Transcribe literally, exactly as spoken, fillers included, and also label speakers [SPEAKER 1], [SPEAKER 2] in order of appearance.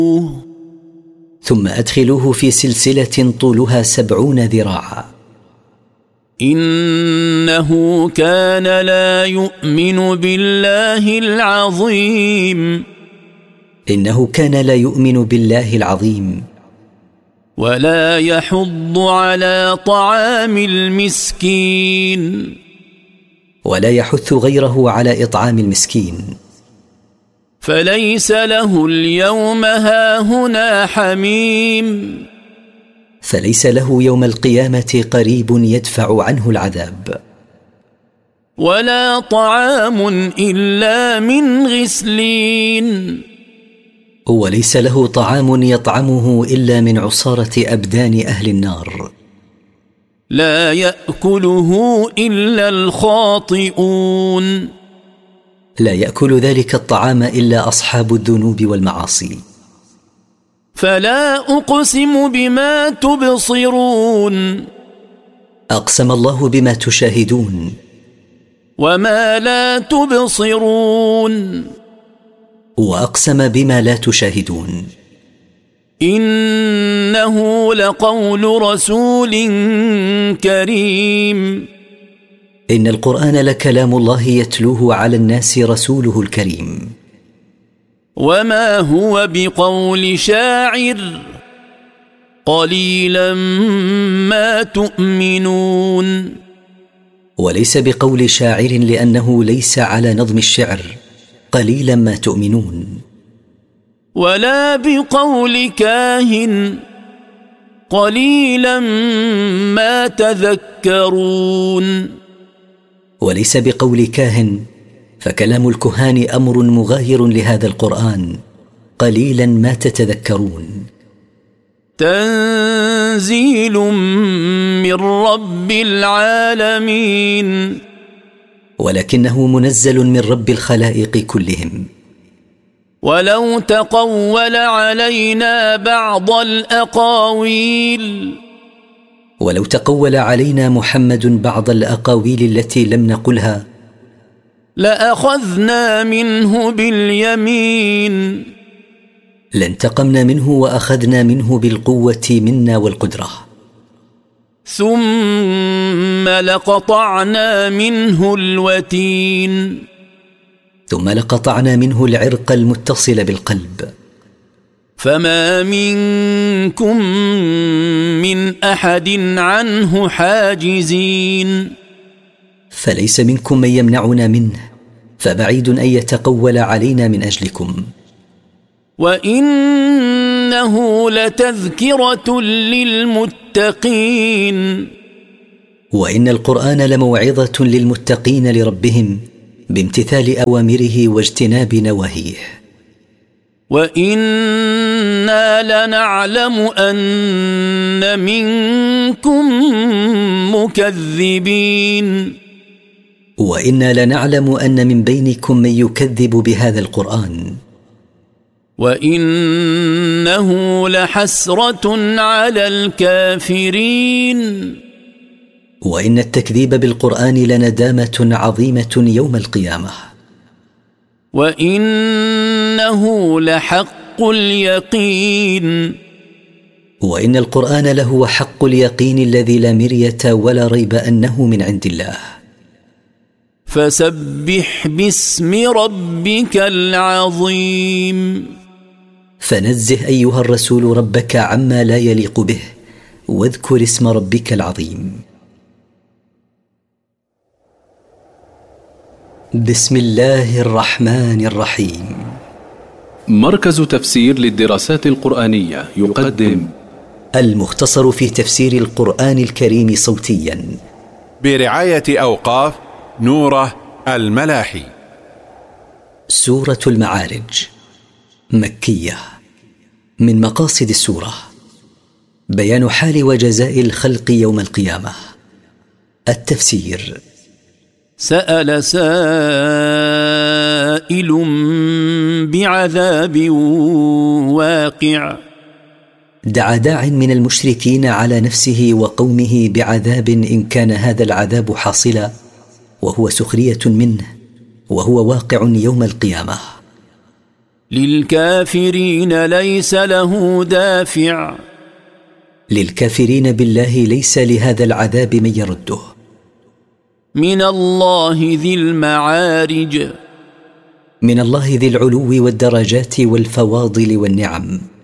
[SPEAKER 1] ثم أدخلوه في سلسلة طولها سبعون ذراعا
[SPEAKER 2] إنه كان لا يؤمن بالله العظيم
[SPEAKER 1] إنه كان لا يؤمن بالله العظيم
[SPEAKER 2] ولا يحض على طعام المسكين
[SPEAKER 1] ولا يحث غيره على إطعام المسكين
[SPEAKER 2] فليس له اليوم هاهنا حميم
[SPEAKER 1] فليس له يوم القيامة قريب يدفع عنه العذاب
[SPEAKER 2] ولا طعام إلا من غسلين
[SPEAKER 1] وليس له طعام يطعمه إلا من عصارة أبدان أهل النار
[SPEAKER 2] لا يأكله إلا الخاطئون
[SPEAKER 1] لا يأكل ذلك الطعام إلا أصحاب الذنوب والمعاصي
[SPEAKER 2] فلا أقسم بما تبصرون
[SPEAKER 1] أقسم الله بما تشاهدون
[SPEAKER 2] وما لا تبصرون
[SPEAKER 1] وأقسم بما لا تشاهدون
[SPEAKER 2] إنه لقول رسول كريم
[SPEAKER 1] إن القرآن لكلام الله يتلوه على الناس رسوله الكريم
[SPEAKER 2] وما هو بقول شاعر قليلا ما تؤمنون
[SPEAKER 1] وليس بقول شاعر لأنه ليس على نظم الشعر قليلا ما تؤمنون
[SPEAKER 2] ولا بقول كاهن قليلا ما تذكرون
[SPEAKER 1] وليس بقول كاهن فكلام الكهان أمر مغاير لهذا القرآن قليلا ما تتذكرون
[SPEAKER 2] تنزيل من رب العالمين
[SPEAKER 1] ولكنه منزل من رب الخلائق كلهم
[SPEAKER 2] ولو تقول علينا بعض الأقاويل
[SPEAKER 1] ولو تقول علينا محمد بعض الأقاويل التي لم نقلها
[SPEAKER 2] لأخذنا منه باليمين
[SPEAKER 1] لانتقمنا منه وأخذنا منه بالقوة منا والقدرة
[SPEAKER 2] ثم لقطعنا منه الوتين
[SPEAKER 1] ثم لقطعنا منه العرق المتصل بالقلب
[SPEAKER 2] فما منكم من أحد عنه حاجزين
[SPEAKER 1] فليس منكم من يمنعنا منه فبعيد أن يتقول علينا من أجلكم
[SPEAKER 2] وإنه لتذكرة للمتقين
[SPEAKER 1] وإن القرآن لموعظة للمتقين لربهم بامتثال أوامره واجتناب نواهيه
[SPEAKER 2] وإنا لنعلم أن منكم مكذبين
[SPEAKER 1] وإنا لنعلم أن من بينكم من يكذب بهذا القرآن
[SPEAKER 2] وإنه لحسرة على الكافرين
[SPEAKER 1] وإن التكذيب بالقرآن لندامة عظيمة يوم القيامة
[SPEAKER 2] وإنه لحق اليقين
[SPEAKER 1] وإن القرآن لهو حق اليقين الذي لا مرية ولا ريب أنه من عند الله
[SPEAKER 2] فسبح باسم ربك العظيم
[SPEAKER 1] فنزه أيها الرسول ربك عما لا يليق به واذكر اسم ربك العظيم بسم الله الرحمن الرحيم
[SPEAKER 3] مركز تفسير للدراسات القرآنية يقدم
[SPEAKER 1] المختصر في تفسير القرآن الكريم صوتيا
[SPEAKER 4] برعاية أوقاف نوره الملاحي.
[SPEAKER 1] سورة المعارج مكية. من مقاصد السورة بيان حال وجزاء الخلق يوم القيامة. التفسير:
[SPEAKER 2] سأل سائل بعذاب واقع.
[SPEAKER 1] دعا داع من المشركين على نفسه وقومه بعذاب إن كان هذا العذاب حاصلا، وهو سخرية منه، وهو واقع يوم القيامة.
[SPEAKER 2] للكافرين ليس له دافع
[SPEAKER 1] للكافرين بالله ليس لهذا العذاب من يرده.
[SPEAKER 2] من الله ذي المعارج
[SPEAKER 1] من الله ذي العلو والدرجات والفواضل والنعم.